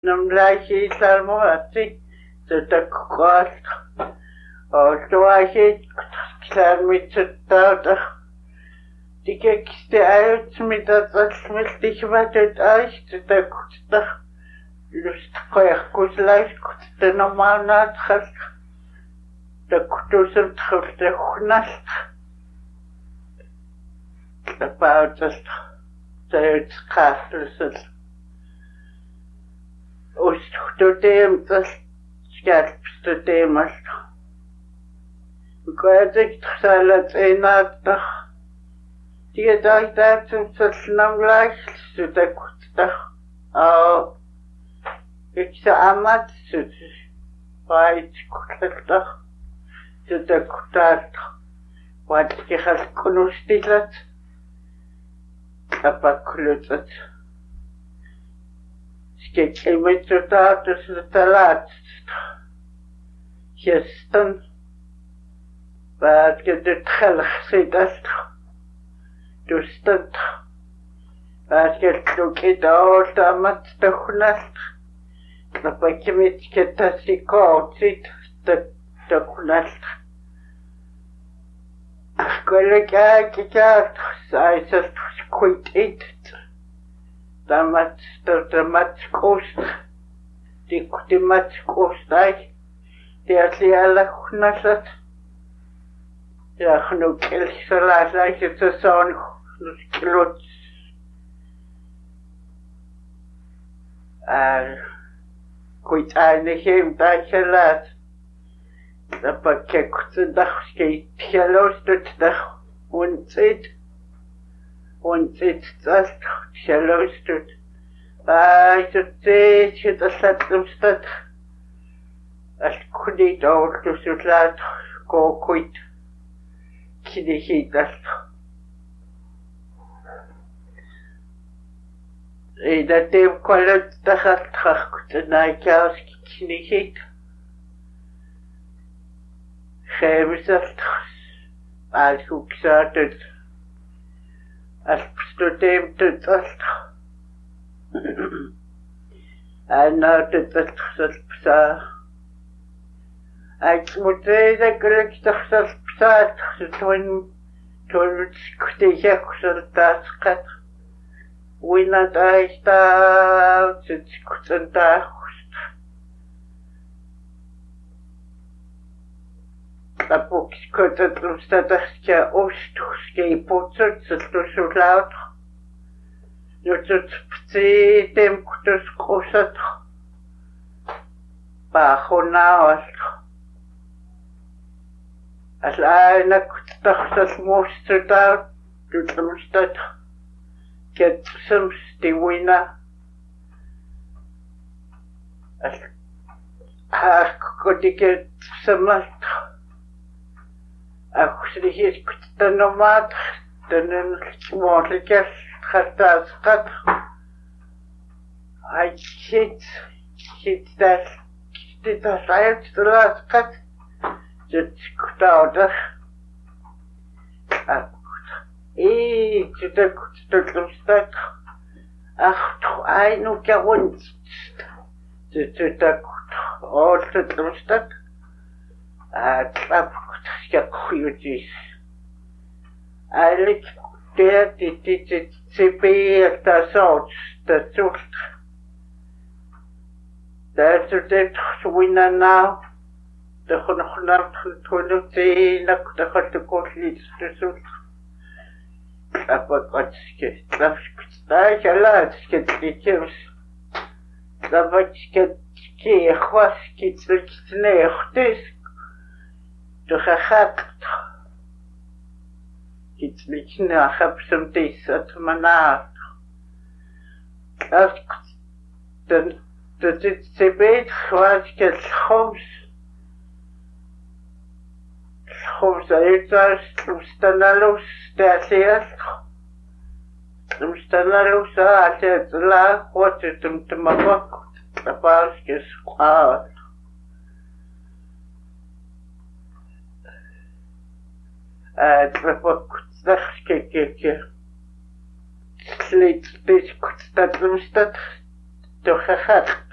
Namlahi salmoati tatakqaat otuahi salmitsutauta tikekiste ayutsmitatasmiltihmatet aistatakusta lustqoyaqquslaisqut tanormaalnaatqal takutusertqultahunnalt tapautast tayutqaarlusel Ostuteemtas skalpstuteemast. Kuatik salat enaatta. Tiedaitätsum salnamlaik sutakutta. Yksä amat sut. Pait kutletta. Sutakutaat. Vaatskihas kunustilat. Tapaklutat. Skekkimitutatus talat. Gestern wat gedet gelgsidast. Dustant. Wat getlukit amat tuhnast. Napakimit ketasikotsit tuhnast. Kollegakikat saisast kuitit. Damat kost, dimat kostai, die alle knasat. Ja, genoeg elsalat lijkt het te zo'n klots. Kuit eindig hem dat je laat. Dat pakket de dag schiet gelost het dag ontzit. Und jetzt das gelöstet. Ich erzähle, das hat uns das. Das konnte ich auch durch das Land gehen. Kenne ich das. In dem Kolleg, das hat getragen, nein, ich kenne ich. Ich habe das, als ich gesagt habe, als student het was. En het was psa. Ik moet zeggen gelukkig dat psa toen het skutje dat gaat. Wina daar staat het skutje daar. Tapok skutje dat staat je oostje potset zo laut. Nu het psi dem kutus kosat. Bachonaas. Als een kutus dat moest daar doet ons dat. Get soms die wina. Als haar kotiket soms. Als je hier kunt normaal, dan is het mogelijk dat hij ziet dat dit als uit de laatste gaat. Het is goed ouder. Ik zit er goed te stuk. Ach, toch een ook ja rond. Het zit er goed. Oh, het zit er stuk. Het slaapt goed. Ja, goed is. Eigenlijk, dit CP dat zout, dat zoekt. Dat is het winnen nou. De genoeg toilet zien, dat gaat de kostlied te zoeken. Dat wat je, dat je laat, dat wat je was, iets neer, dus. De gaat. Iets lichtner, heb some this at manaat. Als dan dat het ze weet, was het soms uiters, omstandeloos, dat is. Omstandeloos, als het laag wordt, het om te maken, dat was het kwaad. Kijk. Sleet deze kutstad, toch gaat.